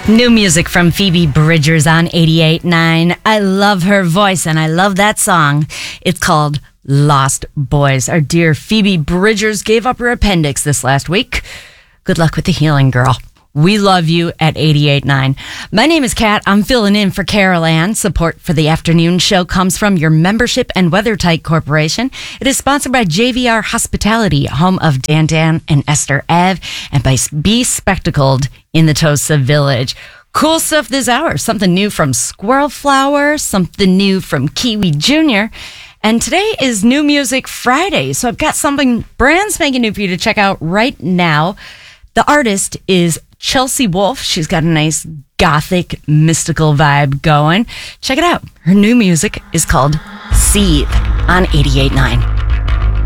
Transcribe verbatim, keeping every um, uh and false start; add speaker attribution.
Speaker 1: New music from Phoebe Bridgers on eighty-eight point nine. I love her voice and I love that song. It's called Lost Boys. Our dear Phoebe Bridgers gave up her appendix this last week. Good luck with the healing, girl. We love you at eighty-eight point nine. My name is Kat. I'm filling in for Carol Ann. Support for the afternoon show comes from your membership and WeatherTight Corporation. It is sponsored by J V R Hospitality, home of Dan Dan and Esther Ave, and by Be Spectacled in the Tosa Village. Cool stuff this hour. Something new from Squirrel Flower, something new from Kiwi Junior And today is New Music Friday, so I've got something brand spanking new for you to check out right now. The artist is Chelsea Wolfe. She's got a nice gothic, mystical vibe going. Check it out. Her new music is called Seethe on eighty-eight point nine.